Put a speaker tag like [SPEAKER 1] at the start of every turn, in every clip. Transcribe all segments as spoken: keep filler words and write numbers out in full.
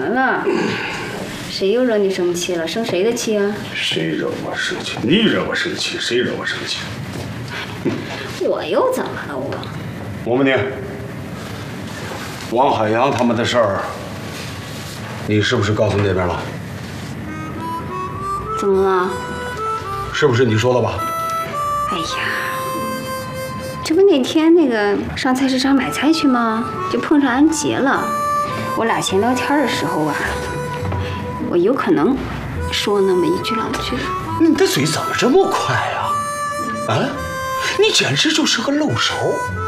[SPEAKER 1] 么了？谁又惹你生气了？生谁的气啊？
[SPEAKER 2] 谁惹我生气？你惹我生气？谁惹我生气？
[SPEAKER 1] 我又怎么了？我？
[SPEAKER 2] 我问你，王海洋他们的事儿，你是不是告诉那边了？
[SPEAKER 1] 怎么了？
[SPEAKER 2] 是不是你说的吧？
[SPEAKER 1] 哎呀，这不那天那个上菜市场买菜去吗？就碰上安杰了。我俩闲聊天的时候啊，我有可能说那么一句两句。
[SPEAKER 2] 你的嘴怎么这么快啊？啊，你简直就是个漏勺！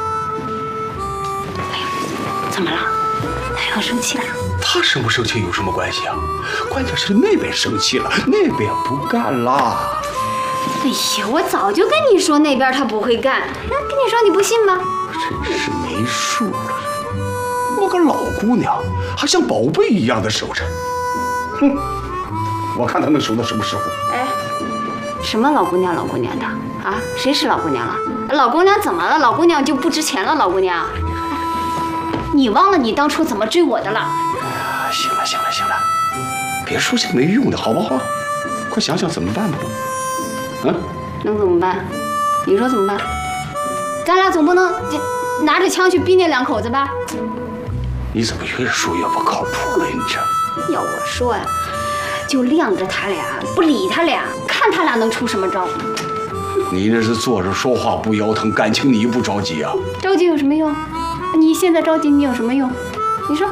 [SPEAKER 1] 哎呀，怎么了？他要生气了？
[SPEAKER 2] 他生不生气有什么关系啊？关键是那边生气了，那边不干了。
[SPEAKER 1] 哎呀，我早就跟你说那边他不会干，那跟你说你不信吗？
[SPEAKER 2] 真是没数了，我个老姑娘还像宝贝一样的守着，哼！我看她能守到什么时候？
[SPEAKER 1] 哎，什么老姑娘老姑娘的啊？谁是老姑娘了？老姑娘怎么了？老姑娘就不值钱了？老姑娘，你忘了你当初怎么追我的了？
[SPEAKER 2] 哎呀，行了行了行了，别说些没用的好不好？快想想怎么办吧。嗯，
[SPEAKER 1] 能怎么办？你说怎么办？咱俩总不能拿着枪去逼那两口子吧？
[SPEAKER 2] 你怎么越说越不靠谱了？你这
[SPEAKER 1] 要我说呀，就晾着他俩，不理他俩，看他俩能出什么招。
[SPEAKER 2] 你这是坐着说话不腰疼，感情你不着急啊？
[SPEAKER 1] 着急有什么用？你现在着急，你有什么用？你说。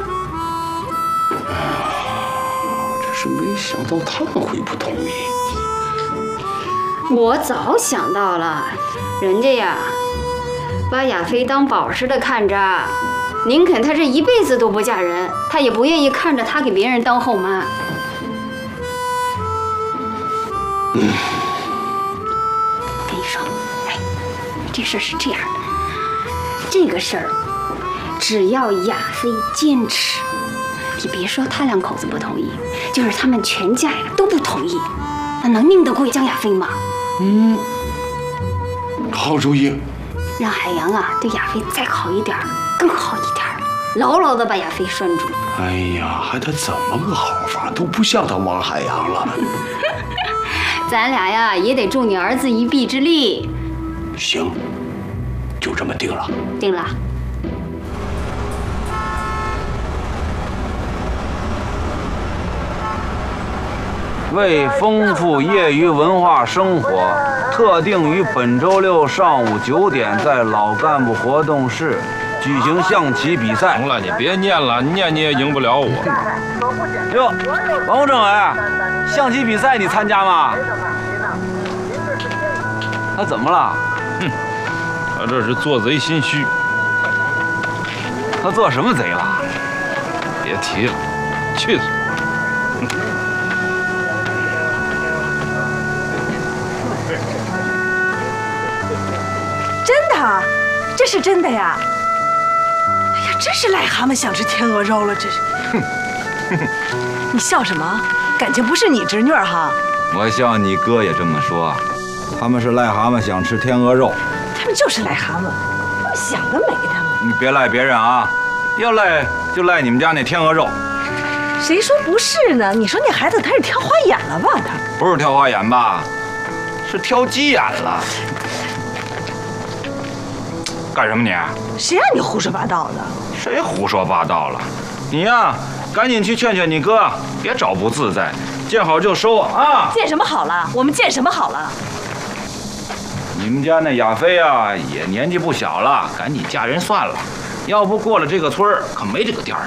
[SPEAKER 2] 真是没想到他们会不同意。
[SPEAKER 1] 我早想到了，人家呀，把亚飞当宝似的看着，宁肯她这一辈子都不嫁人，她也不愿意看着她给别人当后妈。
[SPEAKER 2] 嗯，
[SPEAKER 1] 跟你说，哎，这事儿是这样的，这个事儿，只要亚飞坚持，你别说他两口子不同意，就是他们全家呀都不同意，那能拧得过江亚飞吗？
[SPEAKER 2] 嗯，好主意。
[SPEAKER 1] 让海洋啊对亚飞再好一点，更好一点，牢牢的把亚飞拴住。
[SPEAKER 2] 哎呀，还得怎么个好法？都不像他王海洋了。
[SPEAKER 1] 咱俩呀也得助你儿子一臂之力。
[SPEAKER 2] 行，就这么定了。
[SPEAKER 1] 定了。
[SPEAKER 3] 为丰富业余文化生活，特定于本周六上午九点在老干部活动室举行象棋比赛。
[SPEAKER 4] 行了，你别念了，念你也赢不了我。
[SPEAKER 3] 哟，王政委，象棋比赛你参加吗？他怎么了？
[SPEAKER 4] 哼，他这是做贼心虚。
[SPEAKER 3] 他做什么贼了？
[SPEAKER 4] 别提了，去死！
[SPEAKER 5] 真的，这是真的呀！哎呀，真是癞蛤蟆想吃天鹅肉了，这是。哼，你笑什么？感情不是你侄女儿哈？
[SPEAKER 3] 我笑你哥也这么说，他们是癞蛤蟆想吃天鹅肉。
[SPEAKER 5] 他们就是癞蛤蟆，他们想得美，他们。
[SPEAKER 3] 你别赖别人啊，要赖就赖你们家那天鹅肉。
[SPEAKER 5] 谁说不是呢？你说那孩子他是挑花眼了吧？他
[SPEAKER 3] 不是挑花眼吧？是挑鸡眼了。干什么你？
[SPEAKER 5] 谁让你胡说八道的？
[SPEAKER 3] 谁胡说八道了？你呀，赶紧去劝劝你哥，别找不自在，见好就收啊！
[SPEAKER 5] 见什么好了？我们见什么好了？
[SPEAKER 3] 你们家那亚飞啊，也年纪不小了，赶紧嫁人算了，要不过了这个村儿可没这个店儿。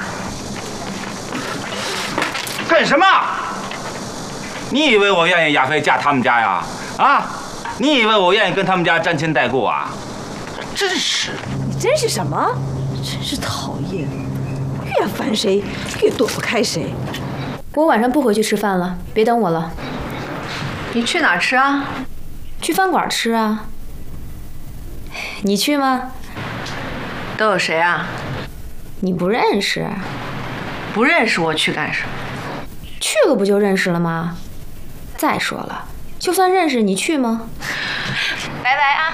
[SPEAKER 3] 干什么？你以为我愿意亚飞嫁他们家呀？啊？你以为我愿意跟他们家沾亲带故啊？真是！
[SPEAKER 5] 你真是什么？真是讨厌，越烦谁越躲不开谁。
[SPEAKER 6] 我晚上不回去吃饭了，别等我了。
[SPEAKER 7] 你去哪儿吃啊？
[SPEAKER 6] 去饭馆吃啊。你去吗？
[SPEAKER 7] 都有谁啊？
[SPEAKER 6] 你不认识？
[SPEAKER 7] 不认识我去干什么？
[SPEAKER 6] 去了不就认识了吗？再说了，就算认识，你去吗？
[SPEAKER 7] 拜拜啊！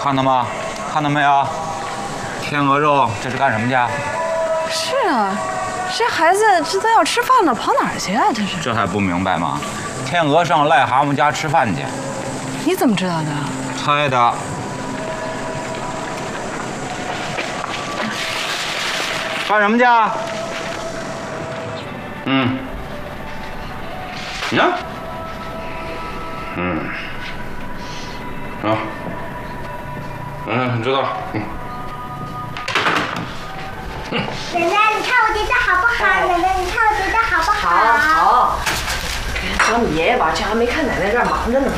[SPEAKER 3] 看到吗？看到没有？天鹅肉这是干什么去？
[SPEAKER 5] 是啊，这孩子这都要吃饭了，跑哪儿去啊？这是。
[SPEAKER 3] 这还不明白吗？天鹅上癞蛤蟆家吃饭去。
[SPEAKER 5] 你怎么知道的？
[SPEAKER 3] 猜的。干什么去？嗯。你呢？嗯。啊。嗯，知道了。嗯。
[SPEAKER 8] 奶奶，你看我叠的好不好？奶奶，你看我叠的好不好？
[SPEAKER 7] 好，好。找你爷爷吧，这还没看奶奶这儿忙着呢。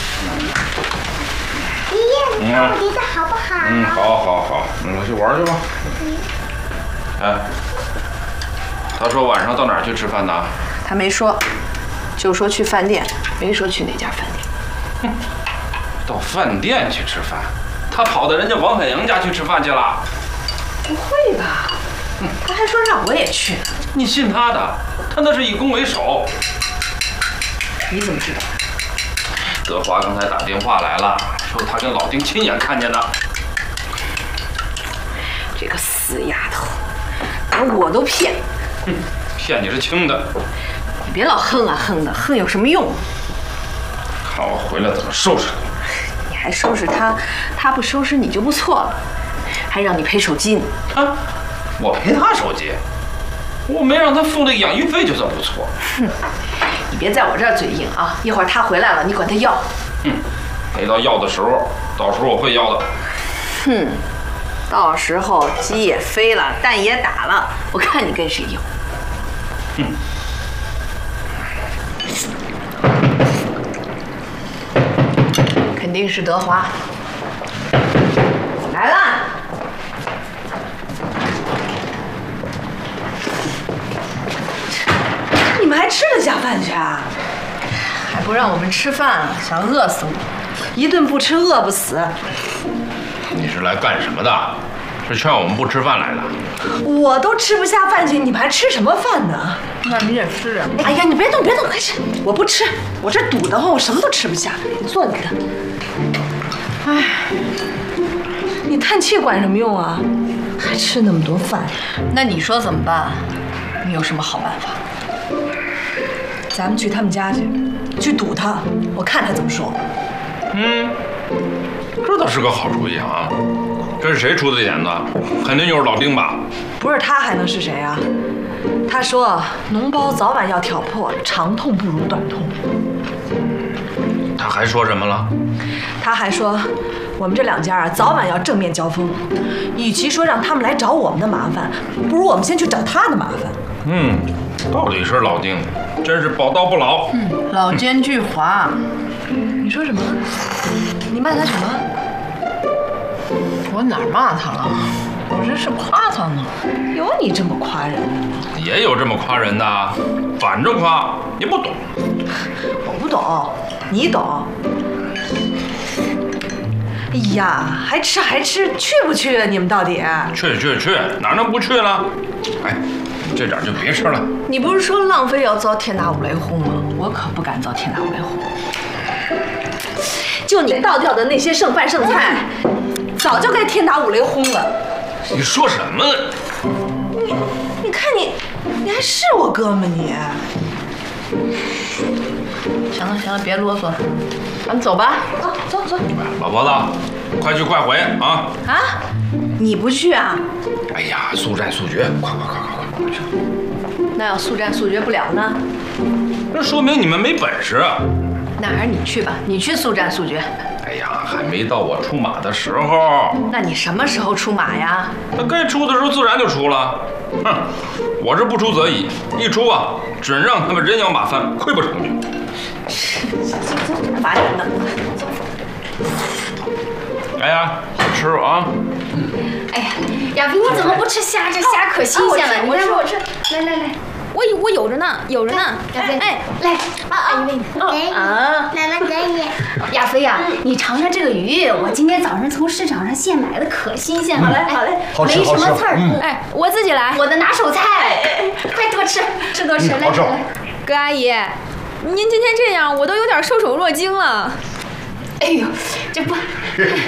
[SPEAKER 8] 爷爷，你看我叠的好不好？
[SPEAKER 4] 嗯，好，好，好，那去玩去吧。哎，他说晚上到哪儿去吃饭呢？
[SPEAKER 7] 他没说，就说去饭店，没说去哪家饭店。
[SPEAKER 4] 哼，到饭店去吃饭，他跑到人家王海洋家去吃饭去了？
[SPEAKER 7] 不会吧？他还说让我也去。
[SPEAKER 4] 你信他的？他那是以攻为守。
[SPEAKER 7] 你怎么知道？
[SPEAKER 4] 德华刚才打电话来了，说他跟老丁亲眼看见的。
[SPEAKER 7] 这个死丫头，连我都骗。
[SPEAKER 4] 哼，骗你是轻的。
[SPEAKER 7] 你别老哼啊哼的，哼有什么用？
[SPEAKER 4] 看我回来怎么收拾你！
[SPEAKER 7] 你还收拾他，他不收拾你就不错了，还让你赔手机呢。
[SPEAKER 4] 啊，我赔他手机？我没让他付那个养育费就算不错。
[SPEAKER 7] 哼，你别在我这儿嘴硬啊！一会儿他回来了，你管他要。
[SPEAKER 4] 哼，没到要的时候，到时候我会要的。
[SPEAKER 7] 哼，到时候鸡也飞了，蛋也打了，我看你跟谁要。
[SPEAKER 4] 哼。
[SPEAKER 7] 肯定是德华来了。
[SPEAKER 5] 你们还吃得下饭去啊？
[SPEAKER 7] 还不让我们吃饭了，想饿死我！
[SPEAKER 5] 一顿不吃饿不死。
[SPEAKER 4] 你是来干什么的？是劝我们不吃饭来的？
[SPEAKER 5] 我都吃不下饭去，你们还吃什么饭呢？
[SPEAKER 7] 那你也吃啊！
[SPEAKER 5] 哎呀，你别动，别动，快吃！我不吃，我这堵得慌，我什么都吃不下。你坐你的。哎，你叹气管什么用啊？还吃那么多饭？
[SPEAKER 7] 那你说怎么办？你有什么好办法？
[SPEAKER 5] 咱们去他们家去，去堵他，我看他怎么说。
[SPEAKER 4] 嗯，这倒是个好主意啊！这是谁出的点子？肯定就是老丁吧？
[SPEAKER 5] 不是他还能是谁啊？他说脓包早晚要挑破，长痛不如短痛。
[SPEAKER 4] 他还说什么了？
[SPEAKER 5] 他还说我们这两家啊，早晚要正面交锋。与其说让他们来找我们的麻烦，不如我们先去找他的麻烦。
[SPEAKER 4] 嗯，道理是老丁，真是宝刀不老。
[SPEAKER 7] 嗯，老奸巨猾。
[SPEAKER 5] 你说什么？你骂他什么？
[SPEAKER 7] 我哪儿骂他了？我这是夸他呢。
[SPEAKER 5] 有你这么夸人的吗？
[SPEAKER 4] 也有这么夸人的，反着夸，你不懂。
[SPEAKER 5] 我不懂，你懂。哎呀，还吃还吃，去不去啊？你们到底？
[SPEAKER 4] 去去去，哪能不去了？哎，这点就别吃了。
[SPEAKER 7] 你不是说浪费要遭天打五雷轰吗？我可不敢遭天打五雷轰。
[SPEAKER 5] 就你倒掉的那些剩饭剩菜，早就该天打五雷轰了。
[SPEAKER 4] 你说什么呢？
[SPEAKER 5] 你，你看你，你还是我哥们你？
[SPEAKER 7] 行了行了，别啰嗦了，咱们走吧。
[SPEAKER 5] 走走走。
[SPEAKER 4] 老婆子，快去快回啊！
[SPEAKER 7] 啊？你不去啊？
[SPEAKER 4] 哎呀，速战速决，快快快快快快去！
[SPEAKER 7] 那要速战速决不了呢？
[SPEAKER 4] 那说明你们没本事。
[SPEAKER 7] 那还是你去吧，你去速战速决。
[SPEAKER 4] 哎呀，还没到我出马的时候。
[SPEAKER 7] 那你什么时候出马呀？
[SPEAKER 4] 那该出的时候自然就出了。哼，我是不出则已，一出啊，准让他们人仰马翻，溃不成军。
[SPEAKER 7] 烦人的。
[SPEAKER 4] 哎呀，好吃啊！
[SPEAKER 1] 哎呀，亚飞，你怎么不吃虾？这虾可新鲜了。你看我吃，来来来，
[SPEAKER 6] 我有我有着呢，有着呢。
[SPEAKER 1] 亚飞，
[SPEAKER 6] 哎，
[SPEAKER 1] 来，阿姨喂你。
[SPEAKER 8] 给你，
[SPEAKER 1] 啊，
[SPEAKER 8] 妈妈给你。
[SPEAKER 1] 亚飞呀，你尝尝这个鱼，我今天早上从市场上现买的，可新鲜了。
[SPEAKER 6] 好嘞好嘞，
[SPEAKER 1] 没什么刺儿。
[SPEAKER 6] 哎，我自己来，
[SPEAKER 1] 我的拿手菜，快多吃，吃多吃，来来来。
[SPEAKER 6] 葛阿姨，您今天这样，我都有点受宠若惊了。
[SPEAKER 1] 哎呦，这不，